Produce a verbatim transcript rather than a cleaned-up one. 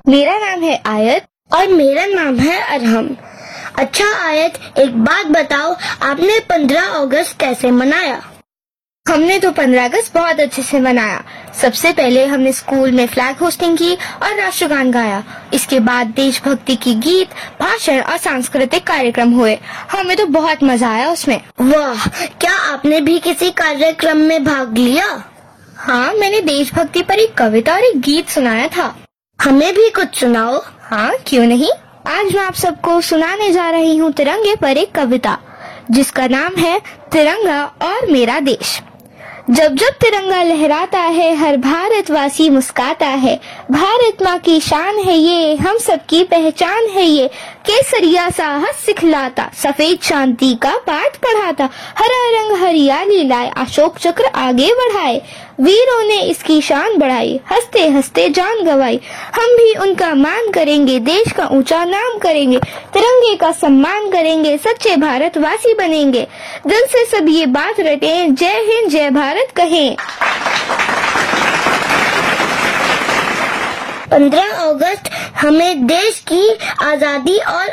मेरा नाम है आयत और मेरा नाम है अरहम। अच्छा आयत, एक बात बताओ, आपने पंद्रह अगस्त कैसे मनाया? हमने तो पंद्रह अगस्त बहुत अच्छे से मनाया। सबसे पहले हमने स्कूल में फ्लैग होस्टिंग की और राष्ट्रगान गाया। इसके बाद देशभक्ति की गीत, भाषण और सांस्कृतिक कार्यक्रम हुए। हमें तो बहुत मजा आया उसमें। वाह, क्या आपने भी किसी कार्यक्रम में भाग लिया? हाँ, मैंने देशभक्ति पर एक कविता और एक गीत सुनाया था। हमें भी कुछ सुनाओ। हाँ, क्यों नहीं। आज मैं आप सबको सुनाने जा रही हूँ तिरंगे पर एक कविता, जिसका नाम है तिरंगा और मेरा देश। जब जब तिरंगा लहराता है, हर भारतवासी मुस्काता है। भारत माँ की शान है ये, हम सबकी पहचान है ये। केसरिया साहस सिखलाता, सफेद शांति का पाठ पढ़ाता। हरा रंग हरियाली लाए, अशोक चक्र आगे बढ़ाए। वीरों ने इसकी शान बढ़ाई, हंसते हंसते जान गवाई। हम भी उनका मान करेंगे, देश का ऊंचा नाम करेंगे। तिरंगे का सम्मान करेंगे, सच्चे भारतवासी बनेंगे। दिल से सब ये बात रटें, जय हिंद जय भारत कहें। पंद्रह अगस्त हमें देश की आजादी और